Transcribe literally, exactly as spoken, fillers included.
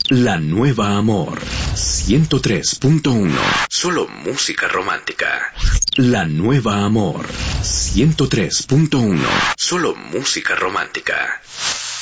La Nueva Amor ciento tres punto uno. Solo música romántica. La Nueva Amor ciento tres punto uno. Solo música romántica.